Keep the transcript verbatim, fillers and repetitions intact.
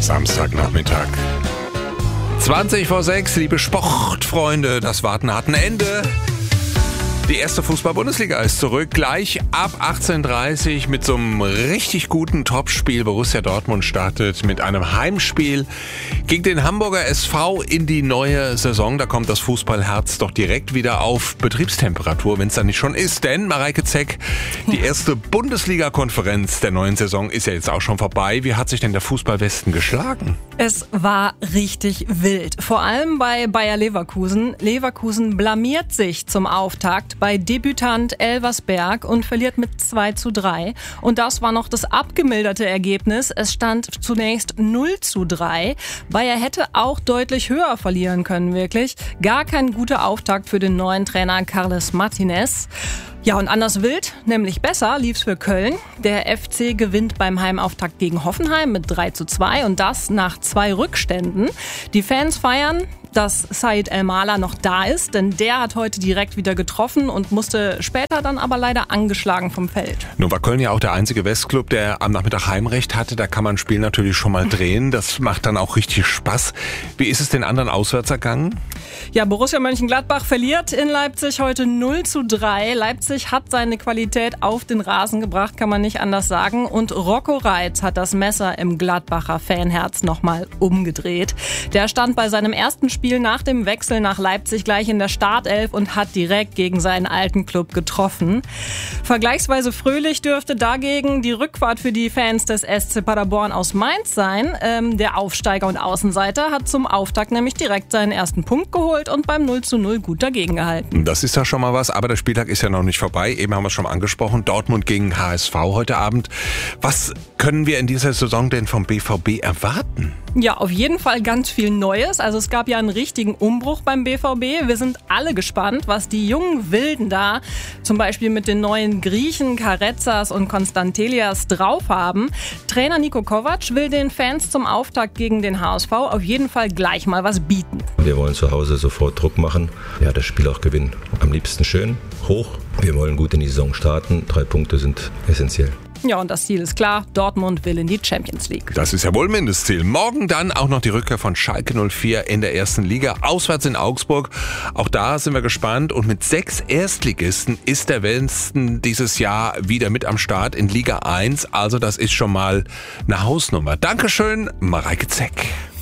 Samstagnachmittag. zwanzig vor sechs, liebe Sportfreunde, das Warten hat ein Ende. Die erste Fußball-Bundesliga ist zurück, gleich ab achtzehn Uhr dreißig mit so einem richtig guten Topspiel. Borussia Dortmund startet mit einem Heimspiel gegen den Hamburger S V in die neue Saison. Da kommt das Fußballherz doch direkt wieder auf Betriebstemperatur, wenn es dann nicht schon ist. Denn, Mareike Zeck, die erste Bundesliga-Konferenz der neuen Saison ist ja jetzt auch schon vorbei. Wie hat sich denn der Fußballwesten geschlagen? Es war richtig wild. Vor allem bei Bayer Leverkusen. Leverkusen blamiert sich zum Auftakt bei Debütant Elversberg und verliert mit zwei zu drei. Und das war noch das abgemilderte Ergebnis. Es stand zunächst null zu drei. Bayer hätte auch deutlich höher verlieren können, wirklich. Gar kein guter Auftakt für den neuen Trainer Carles Martinez. Ja, und anders wild, nämlich besser, lief's für Köln. Der F C gewinnt beim Heimauftakt gegen Hoffenheim mit drei zu zwei und das nach zwei Rückständen. Die Fans feiern, dass Said El-Mala noch da ist, denn der hat heute direkt wieder getroffen und musste später dann aber leider angeschlagen vom Feld. Nun war Köln ja auch der einzige Westclub, der am Nachmittag Heimrecht hatte. Da kann man ein Spiel natürlich schon mal drehen. Das macht dann auch richtig Spaß. Wie ist es den anderen auswärts ergangen? Ja, Borussia Mönchengladbach verliert in Leipzig heute null zu drei. Leipzig hat seine Qualität auf den Rasen gebracht, kann man nicht anders sagen. Und Rocco Reitz hat das Messer im Gladbacher Fanherz nochmal umgedreht. Der stand bei seinem ersten Spiel nach dem Wechsel nach Leipzig gleich in der Startelf und hat direkt gegen seinen alten Club getroffen. Vergleichsweise fröhlich dürfte dagegen die Rückfahrt für die Fans des S C Paderborn aus Mainz sein. Ähm, der Aufsteiger und Außenseiter hat zum Auftakt nämlich direkt seinen ersten Punkt geholt und beim null zu null gut dagegen gehalten. Das ist ja schon mal was, aber der Spieltag ist ja noch nicht vorbei. Eben haben wir es schon mal angesprochen. Dortmund gegen H S V heute Abend. Was können wir in dieser Saison denn vom B V B erwarten? Ja, auf jeden Fall ganz viel Neues. Also es gab ja einen richtigen Umbruch beim B V B. Wir sind alle gespannt, was die jungen Wilden da zum Beispiel mit den neuen Griechen Karezas und Konstantelias drauf haben. Trainer Niko Kovac will den Fans zum Auftakt gegen den H S V auf jeden Fall gleich mal was bieten. Wir wollen zu Hause sofort Druck machen, ja, das Spiel auch gewinnen. Am liebsten schön, hoch. Wir wollen gut in die Saison starten. Drei Punkte sind essentiell. Ja, und das Ziel ist klar, Dortmund will in die Champions League. Das ist ja wohl Mindestziel. Morgen dann auch noch die Rückkehr von Schalke null vier in der ersten Liga, auswärts in Augsburg. Auch da sind wir gespannt. Und mit sechs Erstligisten ist der Westen dieses Jahr wieder mit am Start in Liga eins. Also das ist schon mal eine Hausnummer. Dankeschön, Mareike Zeck.